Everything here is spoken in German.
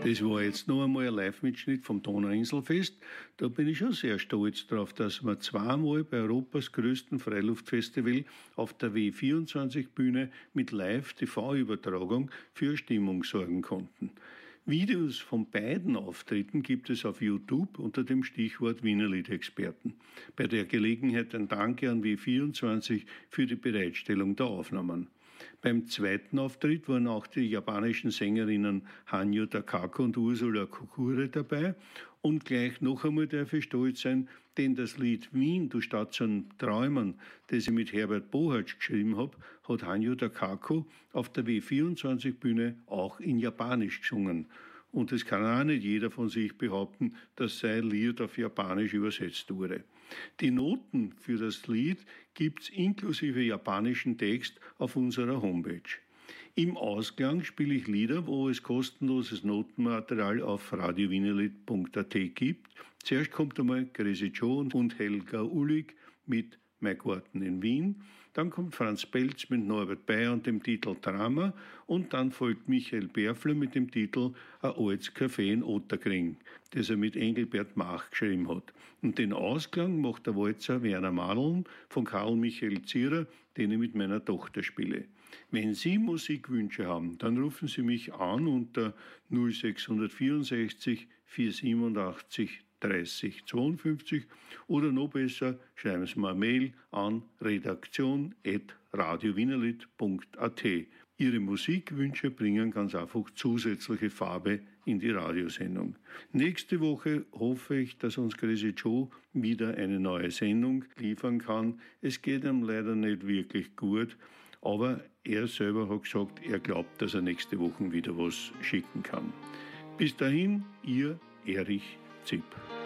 Das war jetzt noch einmal ein Live-Mitschnitt vom Donauinselfest. Da bin ich schon sehr stolz drauf, dass wir zweimal bei Europas größten Freiluftfestival auf der W24-Bühne mit Live-TV-Übertragung für Stimmung sorgen konnten. Videos von beiden Auftritten gibt es auf YouTube unter dem Stichwort Wienerlied-Experten. Bei der Gelegenheit ein Danke an W24 für die Bereitstellung der Aufnahmen. Beim zweiten Auftritt waren auch die japanischen Sängerinnen Hanyu Takako und Ursula Kokure dabei. Und gleich noch einmal darf ich stolz sein, denn das Lied Wien, du Stadt zum Träumen, das ich mit Herbert Bohatsch geschrieben habe, hat Hanyu Takako auf der W24-Bühne auch in Japanisch gesungen. Und es kann auch nicht jeder von sich behaupten, dass sein Lied auf Japanisch übersetzt wurde. Die Noten für das Lied gibt's inklusive japanischen Text auf unserer Homepage. Im Ausklang spiele ich Lieder, wo es kostenloses Notenmaterial auf radiowienerlied.at gibt. Zuerst kommt einmal Crazy Joe und Helga Ullig mit Mein Garten in Wien. Dann kommt Franz Pelz mit Norbert Bayer und dem Titel Drama. Und dann folgt Michael Berfler mit dem Titel Ein altes Café in Otterkring, das er mit Engelbert Mach geschrieben hat. Und den Ausklang macht der Walzer Werner Madeln von Karl Michael Zierer, den ich mit meiner Tochter spiele. Wenn Sie Musikwünsche haben, dann rufen Sie mich an unter 0664 487 30 52 oder noch besser, schreiben Sie mir eine Mail an redaktion@radiowienerlied.at. Ihre Musikwünsche bringen ganz einfach zusätzliche Farbe in die Radiosendung. Nächste Woche hoffe ich, dass uns Crazy Joe wieder eine neue Sendung liefern kann. Es geht ihm leider nicht wirklich gut, aber er selber hat gesagt, er glaubt, dass er nächste Woche wieder was schicken kann. Bis dahin, Ihr Erich Zipp.